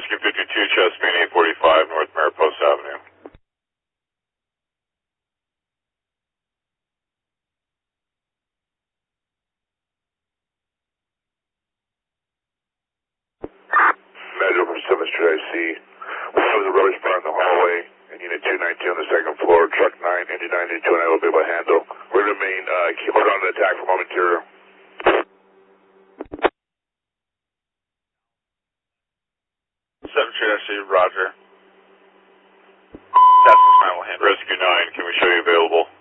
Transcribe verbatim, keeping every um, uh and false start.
Rescue fifty-two, Chesapeake eight forty-five, North Mariposa Avenue. Medical from seventh Street I C. One of the rubbish bar in the hallway, and unit two nineteen on the second floor, truck nine, engine nine eighty-two, and I will be able to handle. We're going to remain, uh, keep hold on to the attack for momentary. seventh Street I C, roger. That's the final hand. Rescue nine, can we show you available?